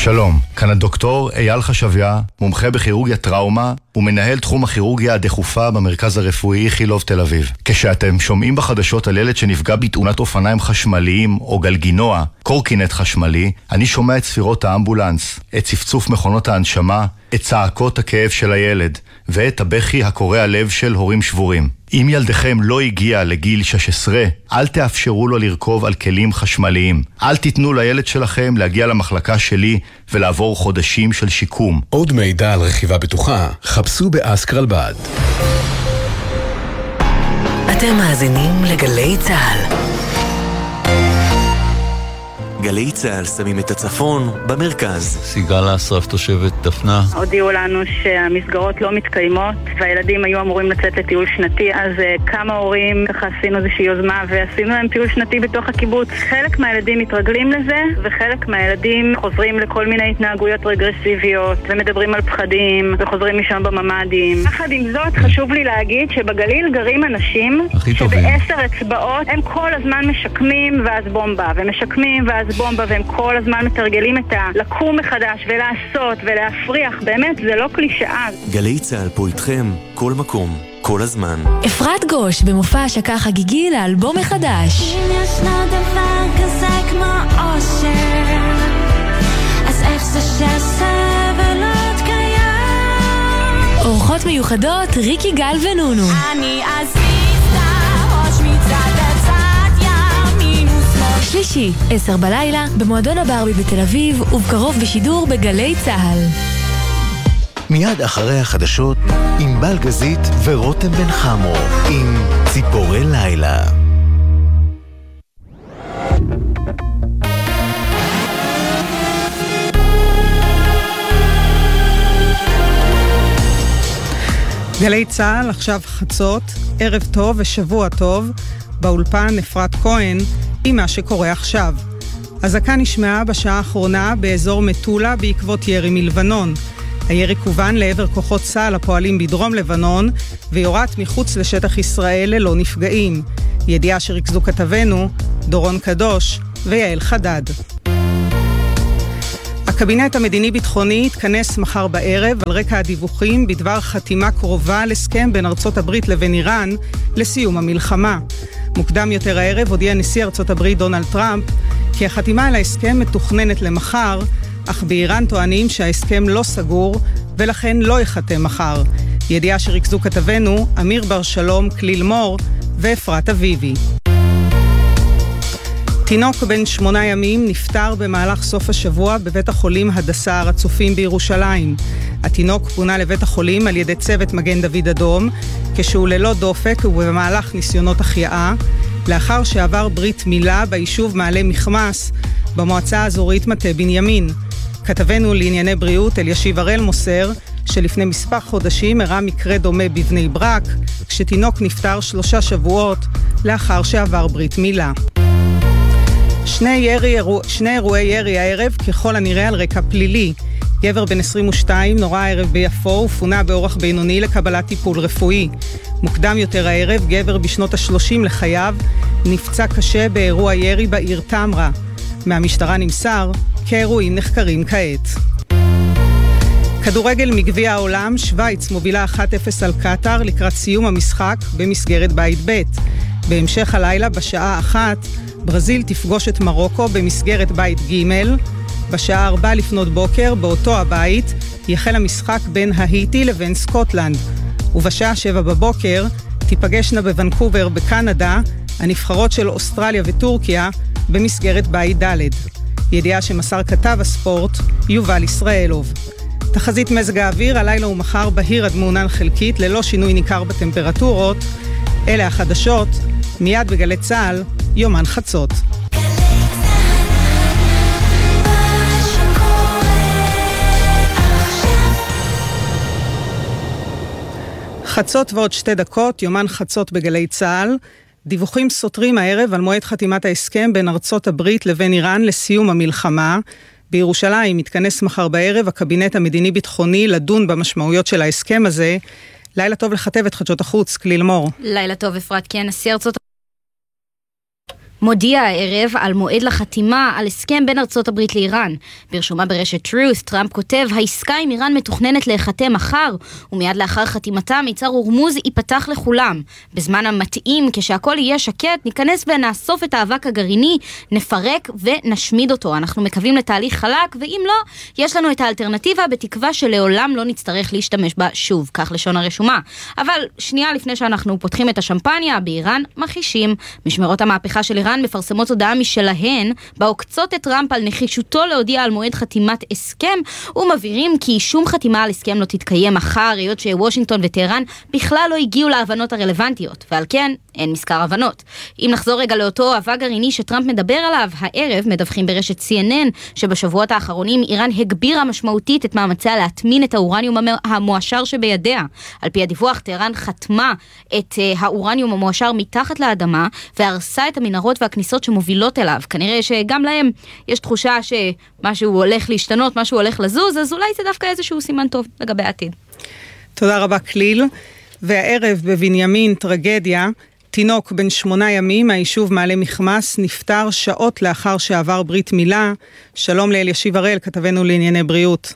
שלום, כאן הדוקטור אייל חשביה, מומחה בכירורגיה טראומה ומנהל תחום הכירורגיה הדחופה במרכז הרפואי איכילוב תל אביב. כשאתם שומעים בחדשות על ילד שנפגע בתאונת אופניים חשמליים או גלגינוע, קורקינט חשמלי, אני שומע את ספירות האמבולנס, את צפצוף מכונות ההנשמה, את צעקות הכאב של הילד ואת הבכי הקורע לב של הורים שבורים. אם ילדכם לא הגיע לגיל 16, אל תאפשרו לו לרכוב על כלים חשמליים. אל תיתנו לילד שלכם להגיע למחלקה שלי ולעבור חודשים של שיקום. עוד מידע על רכיבה בטוחה, חפשו באסקרלבד. אתם מאזינים לגלי צהל. גלי צהל שמים את הצפון במרכז. סיגל אסרף תושבת דפנה. הודיעו לנו שהמסגרות לא מתקיימות והילדים היו אמורים לצאת לטיול שנתי, אז כמה הורים ככה עשינו איזושהי יוזמה ועשינו להם טיול שנתי בתוך הקיבוץ. חלק מהילדים מתרגלים לזה וחלק מהילדים חוזרים לכל מיני התנהגויות רגרסיביות ומדברים על פחדים וחוזרים משם בממדים. יחד עם זאת חשוב לי להגיד שבגליל גרים אנשים שב10 אצבעות הם כל הזמן משקמים ואז בומבה ומשקמים ואז בומבה, והם כל הזמן מתרגלים את לקום מחדש ולעשות ולהפריח. באמת, זה לא קלישאה. גלי צהל פה איתכם, כל מקום, כל הזמן. אפרת גוש במופע השקה חגיגי לאלבום החדש. אם ישנו דבר כזה כמו אושר, אז איך זה שסבל עוד קיים? אורחות מיוחדות, ריקי גל ונונו. אני אזיזתה ראש מצד הצד ימין ושמאל. שלישי, 10 בלילה, במועדון הברבי בתל אביב, ובקרוב בשידור בגלי צהל. מיד אחרי החדשות, עם בלגזית ורותם בן חמו, עם ציפורי לילה. גלי צהל, עכשיו חצות, ערב טוב ושבוע טוב, באולפן אפרת כהן עם מה שקורה עכשיו. אזעקה נשמעה בשעה האחרונה באזור מטולה בעקבות ירי מלבנון. הירי כוון לעבר כוחות צה"ל הפועלים בדרום לבנון ויורת מחוץ לשטח ישראל ללא נפגעים. ידיעה שריכזו כתבנו דורון קדוש ויעל חדד. הקבינט המדיני-ביטחוני יתכנס מחר בערב על רקע הדיווחים בדבר חתימה קרובה על הסכם בין ארצות הברית לבין איראן לסיום המלחמה. מוקדם יותר הערב הודיע נשיא ארצות הברית דונלד טראמפ כי החתימה על ההסכם מתוכננת למחר, אך באיראן טוענים שההסכם לא סגור ולכן לא יחתם מחר. ידיעה שריכזו כתבנו אמיר בר שלום, כליל מור ואפרת אביבי. תינוק בן 8 ימים נפטר במהלך סוף השבוע בבית החולים הדסה הר הצופים בירושלים. התינוק פונה לבית החולים על ידי צוות מגן דוד אדום, כשהוא ללא דופק ובמהלך ניסיונות החייאה, לאחר שעבר ברית מילה ביישוב מעלה מחמס, במועצה האזורית מטה בנימין. כתבנו לענייני בריאות אלישיב הראל מוסר, שלפני מספר חודשים אירע מקרה דומה בבני ברק, כשתינוק נפטר 3 שבועות לאחר שעבר ברית מילה. שני אירועי ירי הערב ככל הנראה על רקע פלילי. גבר בן 22 נורא הערב ביפו ופונה באורח בינוני לקבלת טיפול רפואי. מוקדם יותר הערב גבר בשנות ה-30 לחייו נפצע קשה באירוע ירי בעיר תמרה. מהמשטרה נמסר כי האירועים נחקרים כעת. כדורגל מגביע העולם, שוויץ מובילה 1-0 על קטר לקראת סיום המשחק במסגרת בית ב'. בהמשך הלילה בשעה 1 ברזיל תפגוש את מרוקו במסגרת בית ג'. בשעה 4 לפנות בוקר באותו הבית יחל המשחק בין ההיטי לבין סקוטלנד. ובשעה 7 בבוקר תיפגשנה בוונקובר בקנדה הנבחרות של אוסטרליה וטורקיה במסגרת בית ד'. ידיעה שמסר כתב הספורט יובל ישראלוב. תחזית מזג האוויר, הלילה ומחר בהיר עד מעונן חלקית ללא שינוי ניכר בטמפרטורות. אלה החדשות, מיד בגלי צהל, יומן חצות. חצות ועוד 2 דקות, יומן חצות בגלי צהל. דיווחים סותרים הערב על מועד חתימת ההסכם בין ארצות הברית לבין איראן לסיום המלחמה. בירושלים מתכנס מחר בערב הקבינט המדיני-ביטחוני לדון במשמעויות של ההסכם הזה. לילה טוב לכתבת חדשות החוץ, כליל מור. לילה טוב אפרת, כי הנשיא ארצות מודיע הערב על מועד לחתימה על הסכם בין ארצות הברית לאיראן. ברשומה ברשת Truth, טראמפ כותב, העסקה עם איראן מתוכננת להיחתם מחר, ומיד לאחר חתימתה מצר הורמוז ייפתח לכולם. בזמן המתאים, כשהכל יהיה שקט, ניכנס ונאסוף את האבק הגרעיני, נפרק ונשמיד אותו. אנחנו מקווים לתהליך חלק, ואם לא, יש לנו את האלטרנטיבה בתקווה שלעולם לא נצטרך להשתמש בה שוב, כך לשון הרשומה. אבל שנייה לפני שאנחנו פותחים את השמפניה, באיראן מחישים. משמרות המהפכה של איראן מפרסמות הודעה משלהן, בה עוקצות את טראמפ על נחישותו להודיע על מועד חתימת הסכם, ומבהירים כי שום חתימה על הסכם לא תתקיים מחר, היות שוושינגטון וטהרן בכלל לא הגיעו להבנות הרלוונטיות, ועל כן אין מזכר הבנות. אם נחזור רגע לאותו אבק גרעיני שטראמפ מדבר עליו, הערב מדווחים ברשת CNN שבשבועות האחרונים איראן הגבירה משמעותית את מאמציה להטמין את האורניום המועשר שבידיה. על פי הדיווח, טהרן חתמה את האורניום המועשר מתחת לאדמה והרסה את המנהרות והכניסות שמובילות אליו. כנראה שגם להם יש תחושה שמשהו הולך להשתנות, משהו הולך לזוז, אז אולי זה דווקא איזשהו סימן טוב לגבי העתיד. תודה רבה כליל. והערב בבנימין טרגדיה, תינוק בן 8 ימים מהיישוב מעלה מחמס נפטר שעות לאחר שעבר ברית מילה. שלום לאלישיב הראל, כתבנו לענייני בריאות.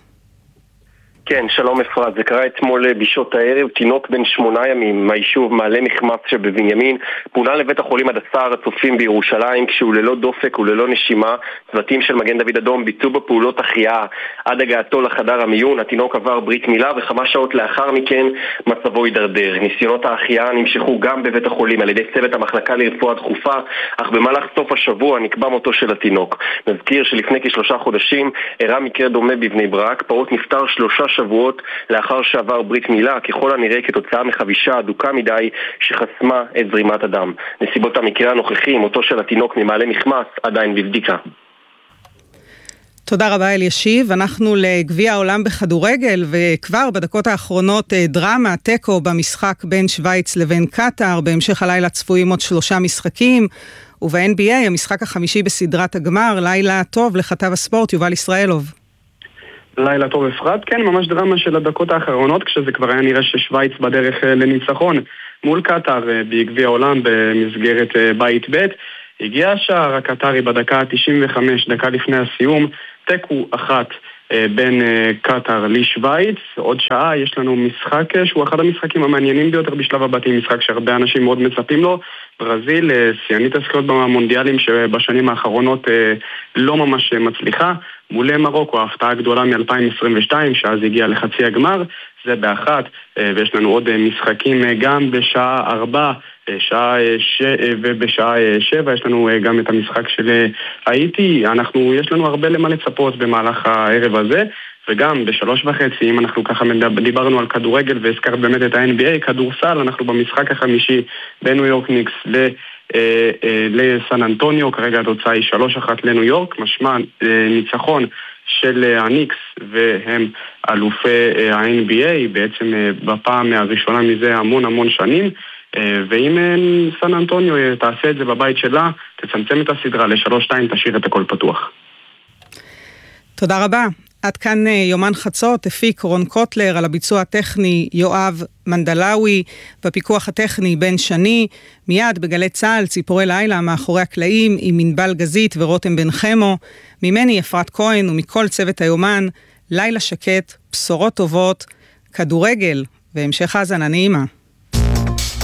כן, שלום אפרת, זה קרה אתמול בשעות הערב, תינוק בן 8 ימים מהיישוב מעלה מחמס שבבנימין פונה לבית החולים הדסה הר הצופים בירושלים כשהוא ללא דופק וללא נשימה. צוותים של מגן דוד אדום ביצעו בפעולות החייאה עד הגעתו לחדר המיון. התינוק עבר ברית מילה וכמה שעות לאחר מכן מצבו הידרדר. ניסיונות ההחייאה נמשכו גם בבית החולים על ידי צוות המחלקה לרפואה דחופה, אך במהלך סוף השבוע נקבע מותו של התינוק. נזכיר שלפני כ3 חודשים אירע מקרה דומה בבני ברק, פעוט נפטר 3 שבועות לאחר שעבר ברית מילה, ככל הנראה כתוצאה מחבישה אדוקה מדי שחסמה את זרימת הדם. נסיבות המקרה הנוכחי, מותו של התינוק ממעלה מחמס, עדיין בבדיקה. תודה רבה אלישיב. אנחנו לגביע העולם בכדורגל, וכבר בדקות האחרונות דרמה, טקו במשחק בין שוויץ לבין קטר. בהמשך הלילה צפויים עוד 3 משחקים, וב-NBA המשחק החמישי בסדרת הגמר. לילה טוב לכתב הספורט יובל ישראלוב. לילה טוב אפרת, כן, ממש דרמה של הדקות האחרונות, כשזה כבר היה נראה ששוויץ בדרך לניצחון מול קטר בגביע העולם במסגרת בית ב'. הגיע השער הקטרי בדקה 95, דקה לפני הסיום, תיקו 1 בין קטר לשוויץ. עוד שעה יש לנו משחק שהוא אחד המשחקים המעניינים ביותר בשלב הבתים, משחק שהרבה אנשים מאוד מצפים לו. ברזיל, שיאנית הזכיות במונדיאלים שבשנים האחרונות לא ממש מצליחה, מול מרוקו, ההפתעה הגדולה מ-2022 שאז הגיעה לחצי הגמר, זה ב1, ויש לנו עוד משחקים גם בשעה 4, ובשעה 7 יש לנו גם את המשחק של האיטי. יש לנו הרבה למה לצפות במהלך הערב הזה, וגם ב3:30, אם אנחנו ככה דיברנו על כדורגל והזכרת באמת את ה-NBA, כדורסל, אנחנו במשחק החמישי בין ניו יורק ניקס לסן אנטוניו, כרגע התוצאה היא 3-1 לניו יורק, משמע ניצחון של הניקס, והם אלופי ה-NBA, בעצם בפעם הראשונה מזה המון שנים, ואם סן אנטוניו תעשה את זה בבית שלה, תצמצם את הסדרה ל3-2, תשאיר את הכל פתוח. תודה רבה. עד כאן יומן חצות, הפיק רון קוטלר, על הביצוע הטכני יואב מנדלאוי, בפיקוח הטכני בן שני. מיד בגלי צהל, ציפורי לילה מאחורי הקלעים עם מנבל גזית ורותם בן חמו. ממני אפרת כהן ומכל צוות היומן, לילה שקט, בשורות טובות, כדורגל והמשך האזנה נעימה.